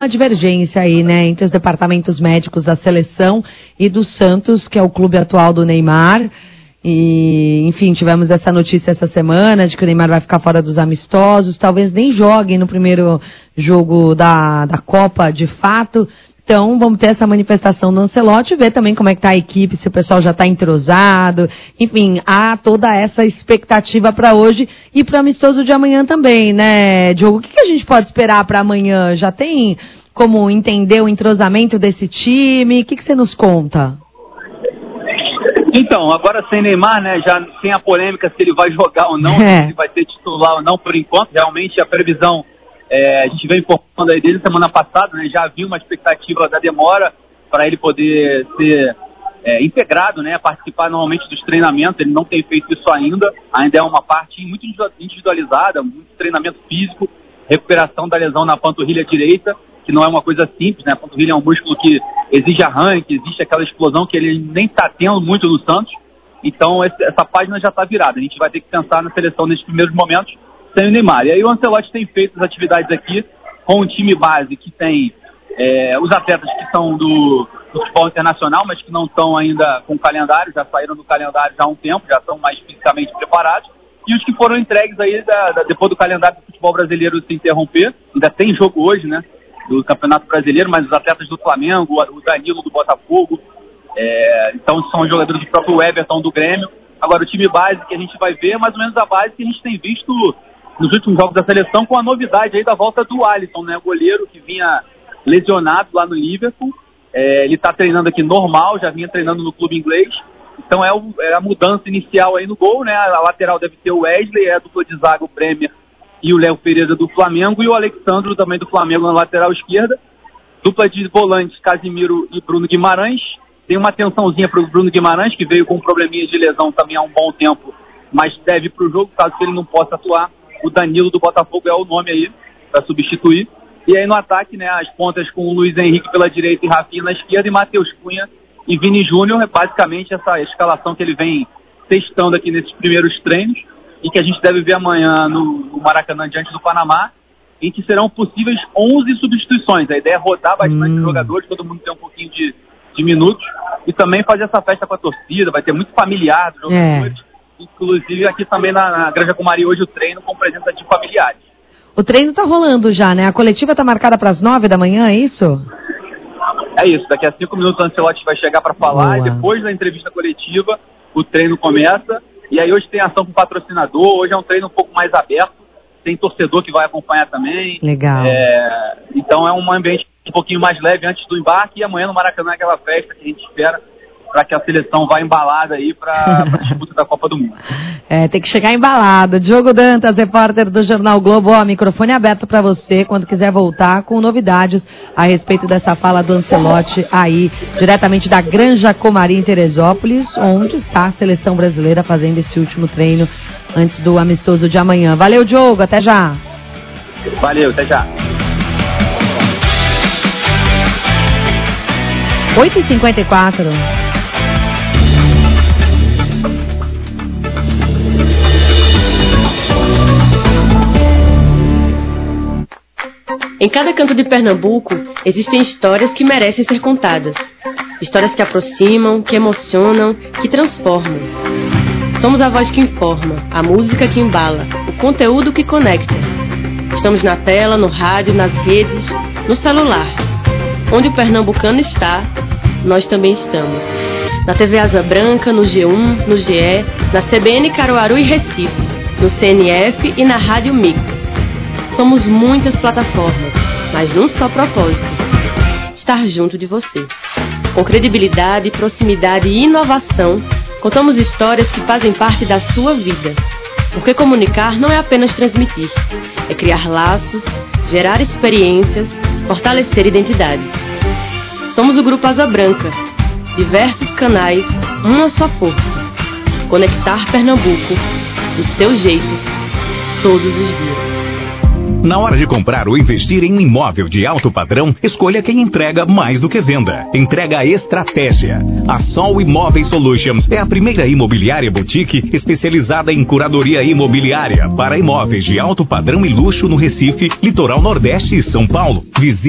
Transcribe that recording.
uma divergência aí, né, entre os departamentos médicos da seleção e do Santos, que é o clube atual do Neymar. E, enfim, tivemos essa notícia essa semana de que o Neymar vai ficar fora dos amistosos, talvez nem jogue no primeiro jogo da Copa de fato. Então, vamos ter essa manifestação do Ancelotti, ver também como é que tá a equipe, se o pessoal já está entrosado. Enfim, há toda essa expectativa para hoje e para o amistoso de amanhã também, né, Diogo? O que a gente pode esperar para amanhã? Já tem como entender o entrosamento desse time? O que você nos conta? Então, agora sem Neymar, né, já sem a polêmica se ele vai jogar ou não, se ele vai ser titular ou não, por enquanto, realmente a previsão... a gente veio informando aí desde semana passada, né? Já havia uma expectativa da demora para ele poder ser integrado, né? Participar normalmente dos treinamentos. Ele não tem feito isso ainda é uma parte muito individualizada, muito treinamento físico, recuperação da lesão na panturrilha direita, que não é uma coisa simples, né? A panturrilha é um músculo que exige arranque, existe aquela explosão que ele nem está tendo muito no Santos. Então essa página já está virada. A gente vai ter que pensar na seleção nesses primeiros momentos sem o Neymar. E aí o Ancelotti tem feito as atividades aqui com o time base que tem os atletas que são do futebol internacional, mas que não estão ainda com calendário, já saíram do calendário já há um tempo, já estão mais fisicamente preparados. E os que foram entregues aí depois do calendário do futebol brasileiro se interromper. Ainda tem jogo hoje, né, do Campeonato Brasileiro, mas os atletas do Flamengo, o Danilo do Botafogo, então são jogadores do próprio Everton do Grêmio. Agora o time base que a gente vai ver é mais ou menos a base que a gente tem visto nos últimos jogos da seleção, com a novidade aí da volta do Alisson, né? O goleiro que vinha lesionado lá no Liverpool. Ele está treinando aqui normal, já vinha treinando no clube inglês. Então é a mudança inicial aí no gol, né? A lateral deve ter o Wesley, a dupla de zaga, o Bremer e o Léo Pereira do Flamengo, e o Alexandro também do Flamengo na lateral esquerda. Dupla de volantes, Casimiro e Bruno Guimarães. Tem uma atençãozinha para o Bruno Guimarães, que veio com um probleminha de lesão também há um bom tempo, mas deve para o jogo, caso ele não possa atuar. O Danilo do Botafogo é o nome aí para substituir. E aí no ataque, né, as pontas com o Luiz Henrique pela direita e Rafinha na esquerda, e Matheus Cunha e Vini Júnior. É basicamente essa escalação que ele vem testando aqui nesses primeiros treinos e que a gente deve ver amanhã no Maracanã diante do Panamá, em que serão possíveis 11 substituições. A ideia é rodar bastante jogadores, todo mundo tem um pouquinho de minutos, e também fazer essa festa com a torcida. Vai ter muito familiar dos jogadores. Inclusive aqui também na Granja Comari hoje o treino com presença de familiares. O treino tá rolando já, né? A coletiva tá marcada para as 9 da manhã, é isso? É isso, daqui a 5 minutos o Ancelotti vai chegar para falar. E depois da entrevista coletiva o treino começa. E aí hoje tem ação com o patrocinador, hoje é um treino um pouco mais aberto, tem torcedor que vai acompanhar também. Legal. Então é um ambiente um pouquinho mais leve antes do embarque, e amanhã no Maracanã é aquela festa que a gente espera para que a seleção vá embalada aí para a disputa da Copa do Mundo. Tem que chegar embalado. Diogo Dantas, repórter do Jornal Globo, microfone aberto para você quando quiser voltar com novidades a respeito dessa fala do Ancelotti aí, diretamente da Granja Comari em Teresópolis, onde está a seleção brasileira fazendo esse último treino antes do amistoso de amanhã. Valeu, Diogo, até já. Valeu, até já. 8h54. Em cada canto de Pernambuco, existem histórias que merecem ser contadas. Histórias que aproximam, que emocionam, que transformam. Somos a voz que informa, a música que embala, o conteúdo que conecta. Estamos na tela, no rádio, nas redes, no celular. Onde o pernambucano está, nós também estamos. Na TV Asa Branca, no G1, no GE, na CBN Caruaru e Recife, no CNF e na Rádio Mix. Somos muitas plataformas, mas num só propósito: estar junto de você. Com credibilidade, proximidade e inovação, contamos histórias que fazem parte da sua vida. Porque comunicar não é apenas transmitir, é criar laços, gerar experiências, fortalecer identidades. Somos o Grupo Asa Branca. Diversos canais, uma só força. Conectar Pernambuco, do seu jeito, todos os dias. Na hora de comprar ou investir em um imóvel de alto padrão, escolha quem entrega mais do que venda. Entrega a estratégia. A Sol Imóveis Solutions é a primeira imobiliária boutique especializada em curadoria imobiliária para imóveis de alto padrão e luxo no Recife, Litoral Nordeste e São Paulo. Visite